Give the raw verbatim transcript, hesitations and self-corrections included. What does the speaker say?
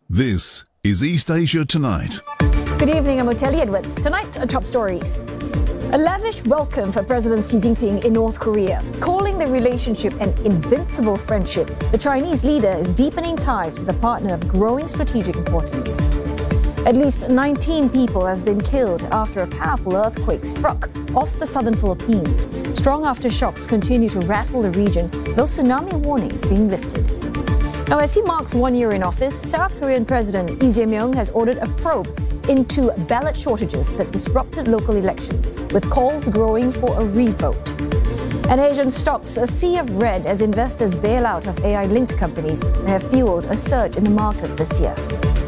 This is East Asia Tonight. Good evening, I'm Oteli Edwards. Tonight's top stories. A lavish welcome for President Xi Jinping in North Korea. Calling the relationship an invincible friendship, the Chinese leader is deepening ties with a partner of growing strategic importance. At least nineteen people have been killed after a powerful earthquake struck off the southern Philippines. Strong aftershocks continue to rattle the region, though tsunami warnings being lifted. Now, as he marks one year in office, South Korean President Lee Jae-myung has ordered a probe into ballot shortages that disrupted local elections, with calls growing for a revote. And Asian stocks a sea of red as investors bail out of A I-linked companies that have fueled a surge in the market this year.